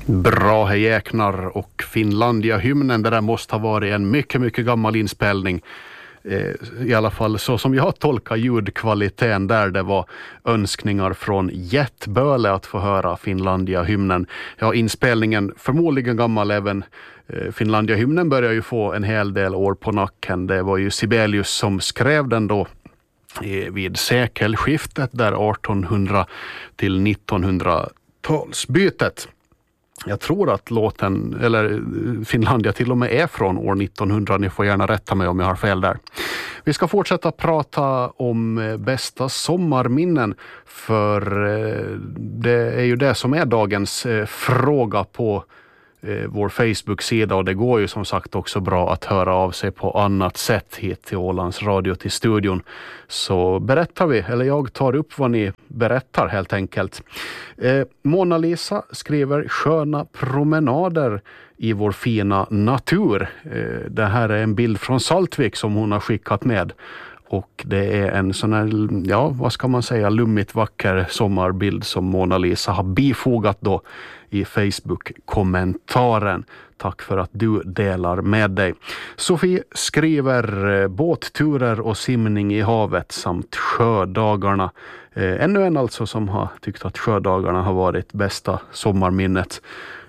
Bra häjäknar och Finlandia-hymnen, det där måste ha varit en mycket, mycket gammal inspelning. I alla fall så som jag tolkar ljudkvaliteten där, det var önskningar från Jättböle att få höra Finlandia-hymnen. Ja, inspelningen förmodligen gammal även. Finlandia-hymnen börjar ju få en hel del år på nacken. Det var ju Sibelius som skrev den då vid sekelskiftet där 1800 till 1900-talsbytet. Jag tror att låten, eller Finlandia till och med är från år 1900. Ni får gärna rätta mig om jag har fel där. Vi ska fortsätta prata om bästa sommarminnen, för det är ju det som är dagens fråga på vår Facebook-sida, och det går ju som sagt också bra att höra av sig på annat sätt hit till Ålands Radio, till studion. Så berättar vi, eller jag tar upp vad ni berättar helt enkelt. Mona Lisa skriver sköna promenader i vår fina natur. Det här är en bild från Saltvik som hon har skickat med. Och det är en sån här, ja vad ska man säga, lummigt vacker sommarbild som Mona Lisa har bifogat då i Facebook-kommentaren. Tack för att du delar med dig. Sofie skriver båtturer och simning i havet samt sjödagarna. Ännu en alltså som har tyckt att sjödagarna har varit bästa sommarminnet.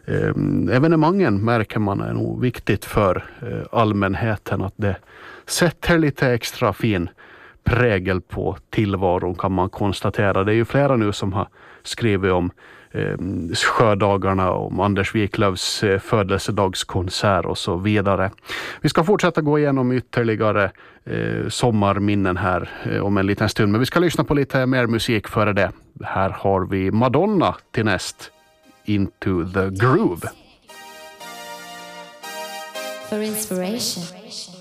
Evenemangen märker man är nog viktigt för allmänheten, att det sätter lite extra fin prägel på tillvaron, kan man konstatera. Det är ju flera nu som har skrivit om sjödagarna, om Anders Wiklövs födelsedagskonsert och så vidare. Vi ska fortsätta gå igenom ytterligare sommarminnen här om en liten stund, men vi ska lyssna på lite mer musik före det. Här har vi Madonna till näst, Into the Groove. For inspiration.